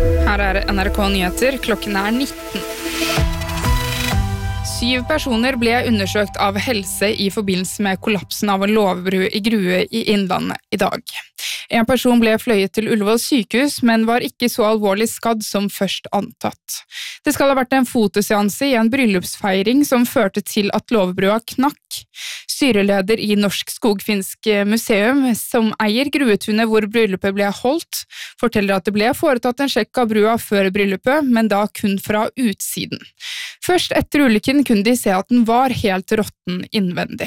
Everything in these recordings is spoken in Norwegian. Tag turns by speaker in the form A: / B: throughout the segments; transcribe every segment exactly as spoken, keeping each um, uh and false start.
A: Her er N R K Nyheter, klokken er nitten. Syv personer ble undersøkt av helse i forbindelse med kollapsen av en låvebru i Grue i Innlandet i dag. En person ble fløyet til Ullevål sykehus, men var ikke så alvorlig skadd som først antatt. Det skal ha vært en fotoseanse i en bryllupsfeiring som førte til at låvebrua knakk. Styreleder i Norsk Skogfinsk museum, som eier Gruetunet hvor bryllupet ble holdt, forteller at det ble foretatt en sjekk av brua før bryllupet, men da kun fra utsiden. Først etter ulykken kunne de se at den var helt råtten innvendig.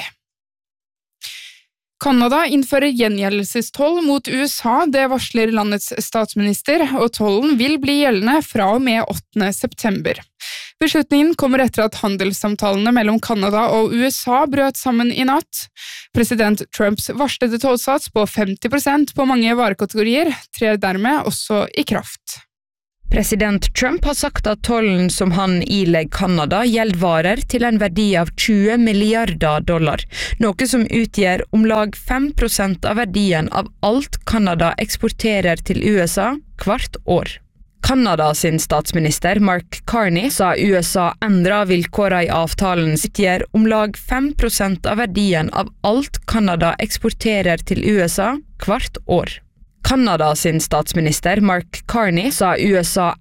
A: Kanada innfører gjengjeldelsestoll mot U S A, det varsler landets statsminister, og tollen vil bli gjeldende fra og med åttende september. Beslutningen kommer etter at handelssamtalene mellom Kanada og U S A brøt sammen i natt. President Trumps varslede tollsats på femti prosent på mange varekategorier trer dermed også i kraft.
B: President Trump har sagt at tollen som han ilegger Kanada gjelder varer til en verdi av tjue milliarder dollar, noe som utgjør om lag fem prosent av verdien av alt Kanada eksporterer til U S A hvert år. Kanada sin statsminister Mark Carney sa U S A endra vilkårene i avtalen som utgjør om lag fem prosent av verdien av alt Kanada eksporterer til U S A hvert år. Kanada sin statsminister Mark Carney sa U S A